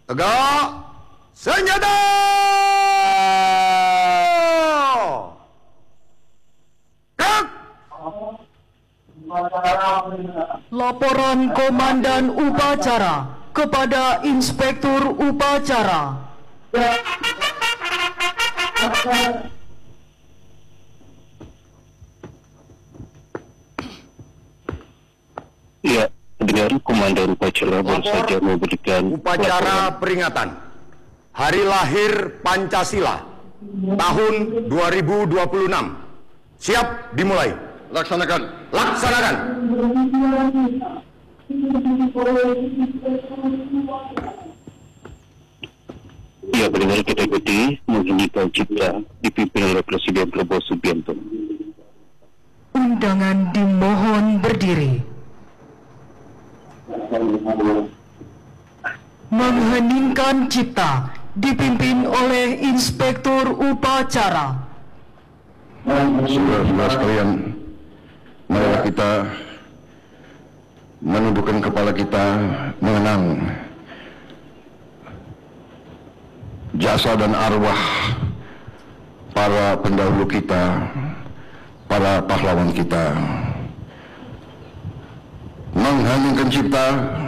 Tegak senjata! Gerak! Laporan Komandan Upacara kepada Inspektur Upacara. Ya, dengar Komandan Upacara baru saja memberikan upacara peringatan Hari Lahir Pancasila tahun 2026. Siap dimulai. Laksanakan. Laksanakan. Ya, benar kita ikuti Mengheningkan Cipta dipimpin oleh Presiden Prabowo Subianto. Undangan dimohon berdiri. Mengheningkan Cipta dipimpin oleh Inspektur Upacara. Saudara-saudara sekalian, marilah kita menundukkan kepala kita mengenang jasa dan arwah para pendahulu kita, para pahlawan kita. Mengheningkan Cipta